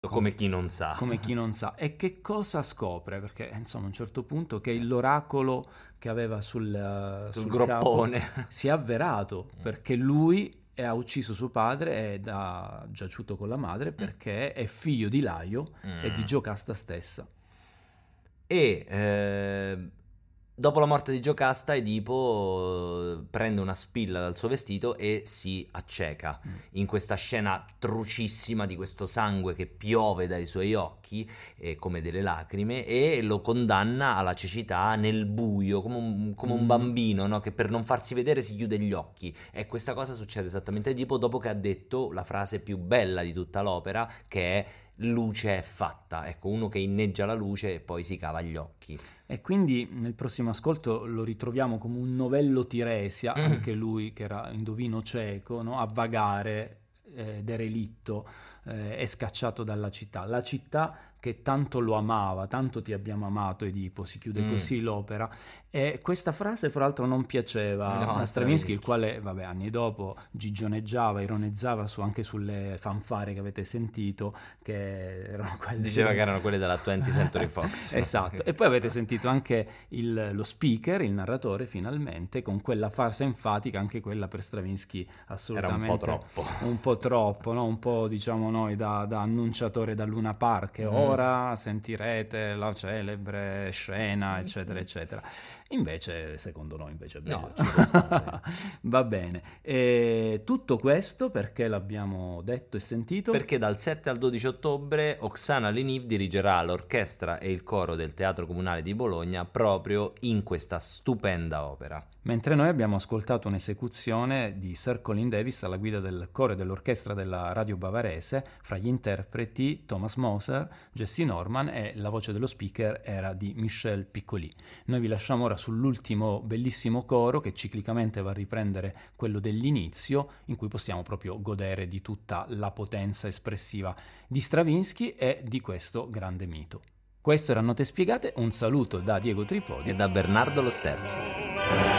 Come chi non sa. Come chi non sa. E che cosa scopre? Perché insomma a un certo punto che l'oracolo che aveva sul groppone capo si è avverato, perché lui ha ucciso suo padre ed ha giaciuto con la madre perché è figlio di Laio e di Giocasta stessa. E dopo la morte di Giocasta, Edipo prende una spilla dal suo vestito e si acceca in questa scena trucissima di questo sangue che piove dai suoi occhi come delle lacrime, e lo condanna alla cecità nel buio, come un bambino, no? Che per non farsi vedere si chiude gli occhi. E questa cosa succede esattamente a Edipo dopo che ha detto la frase più bella di tutta l'opera, che è: luce è fatta. Ecco, uno che inneggia la luce e poi si cava gli occhi. E quindi nel prossimo ascolto lo ritroviamo come un novello Tiresia, anche lui che era indovino cieco, no? A vagare, derelitto, è scacciato dalla città. La città che tanto lo amava, tanto ti abbiamo amato Edipo, si chiude così l'opera. E questa frase fra l'altro non piaceva a Stravinsky, il quale, vabbè, anni dopo gigioneggiava, ironizzava anche sulle fanfare che avete sentito, che erano quelle... Diceva che erano quelle della 20th Century Fox. Esatto, e poi avete sentito anche lo speaker, il narratore, finalmente, con quella farsa enfatica, anche quella per Stravinsky assolutamente... Era un po' troppo. Un po' troppo, no? Un po', diciamo noi, da annunciatore da Luna Park, ora sentirete la celebre scena, eccetera, eccetera. Invece, secondo noi, invece è bello. No, ci può stare. Va bene. E tutto questo perché l'abbiamo detto e sentito? Perché dal 7 al 12 ottobre Oksana Leniv dirigerà l'orchestra e il coro del Teatro Comunale di Bologna proprio in questa stupenda opera. Mentre noi abbiamo ascoltato un'esecuzione di Sir Colin Davis alla guida del coro e dell'orchestra della radio bavarese, fra gli interpreti Thomas Moser, Jesse Norman, e la voce dello speaker era di Michel Piccoli. Noi vi lasciamo ora sull'ultimo bellissimo coro che ciclicamente va a riprendere quello dell'inizio, in cui possiamo proprio godere di tutta la potenza espressiva di Stravinsky e di questo grande mito. Questo era Note Spiegate, un saluto da Diego Tripodi e da Bernardo Lo Sterzi.